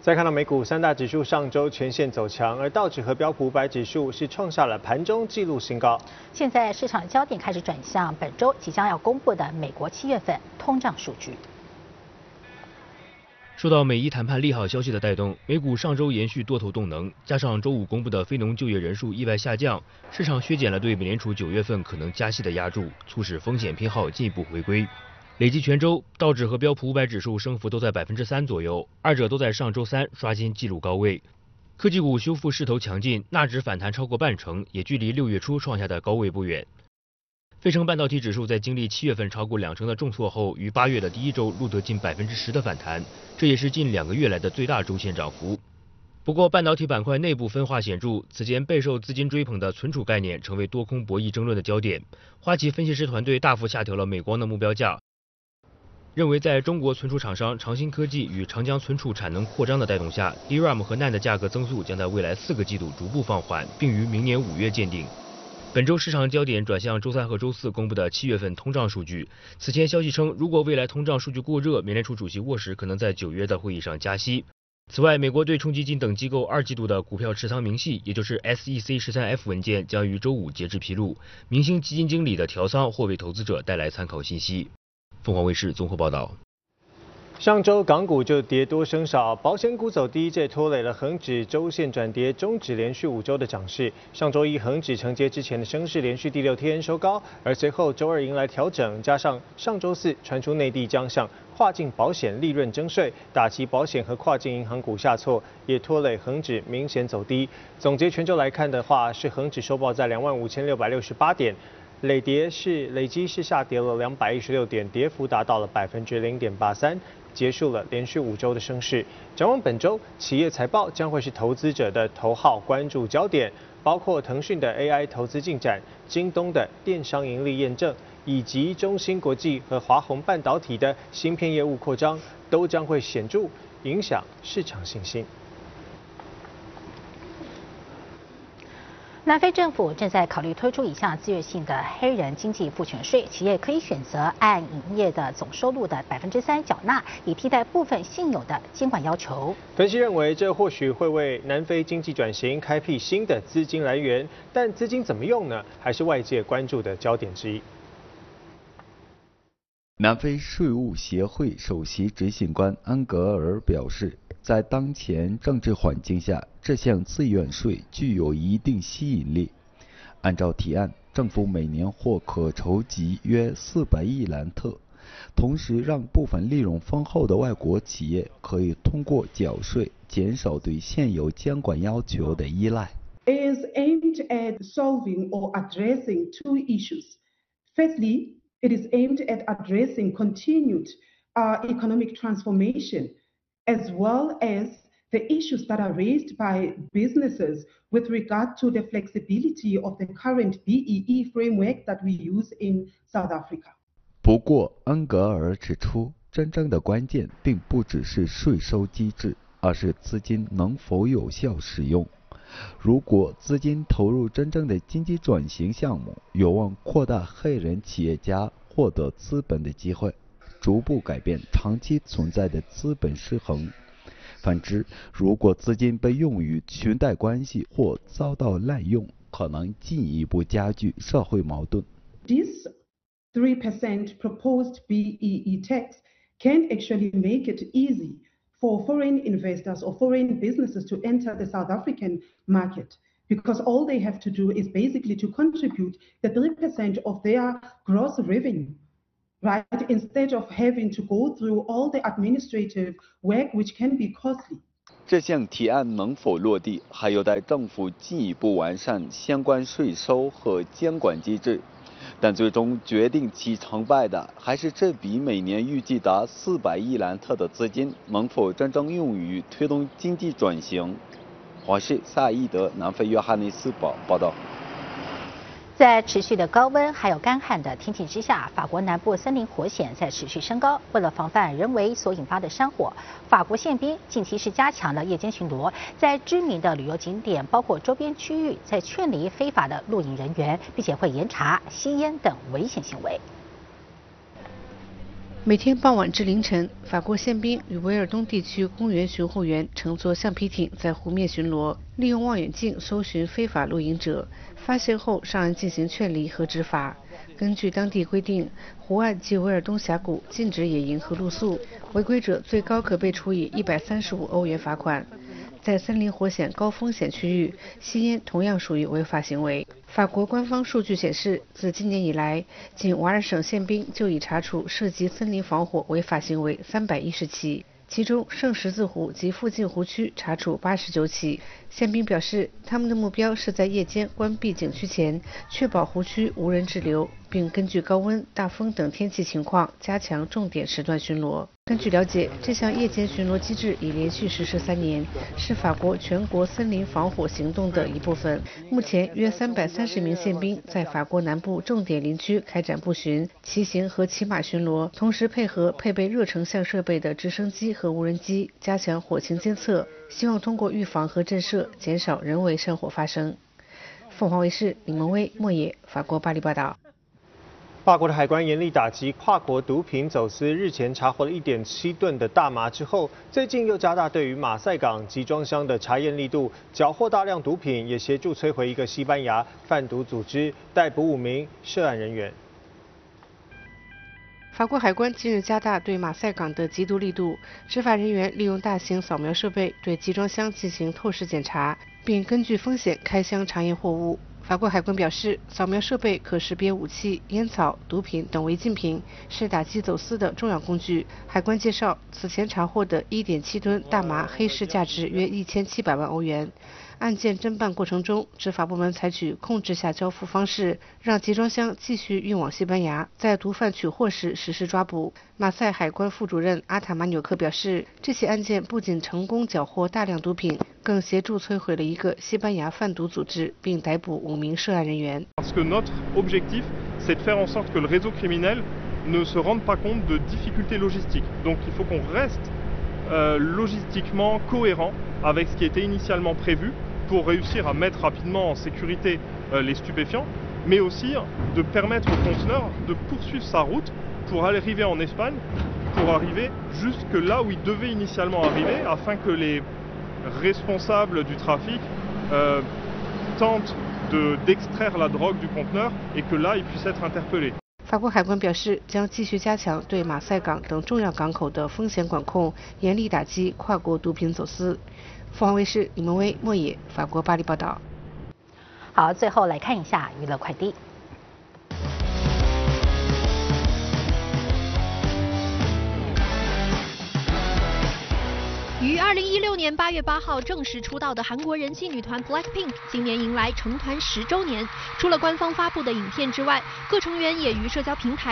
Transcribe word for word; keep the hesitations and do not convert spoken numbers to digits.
再看到美股三大指数上周全线走强，而道指和标普五百指数是创下了盘中纪录新高。 现在市场焦点开始转向本周即将要公布的美国七月份通胀数据。 受到美伊谈判利好消息的带动，美股上周延续多头动能，加上周五公布的非农就业人数意外下降，市场削减了对美联储九月份可能加息的压注，促使风险偏好进一步回归。累计全周，道指和标普五百指数升幅都在百分之三左右，二者都在上周三刷新纪录高位。科技股修复势头强劲，纳指反弹超过半成，也距离六月初创下的高位不远。费城半导体指数在经历七月份超过两成的重挫后，于八月的第一周录得近百分之十的反弹，这也是近两个月来的最大周线涨幅。不过，半导体板块内部分化显著，此前备受资金追捧的存储概念成为多空博弈争论的焦点。花旗分析师团队大幅下调了美光的目标价，认为在中国存储厂商长鑫科技与长江存储产能扩张的带动下 ，D RAM 和 N A N D 价格增速将在未来四个季度逐步放缓，并于明年五月见顶。本周市场焦点转向周三和周四公布的七月份通胀数据。此前消息称，如果未来通胀数据过热，美联储主席沃什可能在九月的会议上加息。此外，美国对冲基金等机构二季度的股票持仓明细，也就是 S E C 十三 F 文件，将于周五截至披露。明星基金经理的调仓或为投资者带来参考信息。凤凰卫视综合报道。 上周港股就跌多升少，保险股走低，这也拖累了恒指周线转跌，终止连续五周的涨势。上周一恒指承接之前的升势，连续第六天收高，而随后周二迎来调整，加上上周四传出内地将向跨境保险利润征税，打击保险和跨境银行股下挫，也拖累恒指明显走低。总结全周来看的话，是恒指收报在两万五千六百六十八点。累跌是累积是下跌了两百一十六点，跌幅达到了百分之零点八三，结束了连续五周的升势。展望本周，企业财报将会是投资者的头号关注焦点，包括腾讯的 A I 投资进展、京东的电商盈利验证，以及中芯国际和华虹半导体的芯片业务扩张，都将会显著影响市场信心。 南非政府正在考虑推出一项自愿性的黑人经济赋权税，企业可以选择按营业的总收入的百分之三缴纳，以替代部分现有的监管要求。 分析认为，这或许会为南非经济转型开辟新的资金来源，但资金怎么用呢？还是外界关注的焦点之一。 南非税务协会首席执行官安格尔表示，在当前政治环境下，这项自愿税具有一定吸引力。按照提案，政府每年或可筹集约四百亿兰特，同时让部分利润丰厚的外国企业可以通过缴税减少对现有监管要求的依赖。 It is aimed at solving or addressing two issues. Firstly, it is aimed at addressing continued uh, economic transformation, as well as the issues that are raised by businesses with regard to the flexibility of the current B E E framework that we use in South Africa. 不过，恩格尔指出，真正的关键并不只是税收机制，而是资金能否有效使用。如果资金投入真正的经济转型项目，有望扩大黑人企业家获得资本的机会，逐步改变长期存在的资本失衡。反之，如果资金被用于裙带关系或遭到滥用，可能进一步加剧社会矛盾。 This three percent proposed B E E tax can actually make it easy for foreign investors or foreign businesses to enter the South African market, because all they have to do is basically to contribute the three percent of their gross revenue, right? Instead of having to go through all the administrative work, which can be costly. 这项提案能否落地，还有待政府进一步完善相关税收和监管机制。但最终决定其成败的，还是这笔每年预计达四百亿兰特的资金能否真正用于推动经济转型。华视萨义德南非约翰内斯堡报道。 在持续的高温还有干旱的天气之下，法国南部森林火险在持续升高。为了防范人为所引发的山火，法国宪兵近期是加强了夜间巡逻，在知名的旅游景点，包括周边区域，在劝离非法的露营人员，并且会严查吸烟等危险行为。 每天傍晚至凌晨，法国宪兵与维尔东地区公园巡护员乘坐橡皮艇在湖面巡逻，利用望远镜搜寻非法露营者，发现后上岸进行劝离和执法。根据当地规定，湖岸及维尔东峡谷禁止野营和露宿，违规者最高可被处以一百三十五欧元罚款。在森林火险高风险区域，吸烟同样属于违法行为。法国官方数据显示，自今年以来，仅瓦尔省宪兵就已查处涉及森林防火违法行为三百一十起，其中圣十字湖及附近湖区查处八十九起。宪兵表示，他们的目标是在夜间关闭景区前，确保湖区无人滞留，并根据高温、大风等天气情况加强重点时段巡逻。根据了解，这项夜间巡逻机制已连续实施三年，是法国全国森林防火行动的一部分。目前，约三百三十名宪兵在法国南部重点林区开展步巡、骑行和骑马巡逻，同时配合配备热成像设备的直升机和无人机，加强火情监测，希望通过预防和震慑，减少人为山火发生。凤凰卫视李萌威、莫野，法国巴黎报道。 法国的海关严厉打击跨国毒品走私，日前查获了一点七吨的大麻之后，最近又加大对于马赛港集装箱的查验力度，缴获大量毒品，也协助摧毁一个西班牙贩毒组织，逮捕五名涉案人员。 法国海关近日加大对马赛港的缉毒力度，执法人员利用大型扫描设备对集装箱进行透视检查，并根据风险开箱查验货物。法国海关表示，扫描设备可识别武器、烟草、毒品等违禁品，是打击走私的重要工具。海关介绍，此前查获的 一点七吨大麻黑市价值约一千七百万欧元。案件侦办过程中，执法部门采取控制下交付方式，让集装箱继续运往西班牙，在毒贩取货时实施抓捕。马赛海关副主任阿塔马纽克表示，这起案件不仅成功缴获大量毒品，更协助摧毁了一个西班牙贩毒组织，并逮捕五名涉案人员。 Parce que notre objectif, c'est de faire en sorte que le réseau criminel ne se rende pas compte de difficultés logistiques. Donc il faut qu'on reste euh, logistiquement cohérent avec ce qui était initialement prévu pour réussir à mettre rapidement en sécurité euh, les stupéfiants, mais aussi de permettre au conteneur de poursuivre sa route pour arriver en Espagne, pour arriver jusque là où il devait initialement arriver, afin que les responsables du trafic euh, tentent de, d'extraire la drogue du conteneur et que là, ils puissent être interpellés. 法国海关表示，将继续加强对马赛港等重要港口的风险管控，严厉打击跨国毒品走私。凤凰卫视李萌威、莫野，法国巴黎报道。 好，最后来看一下娱乐快递。 于二零一六年八月八号正式出道的韩国人气女团 BLACKPINK 今年迎来成团十周年。除了官方发布的影片之外，各成员也于社交平台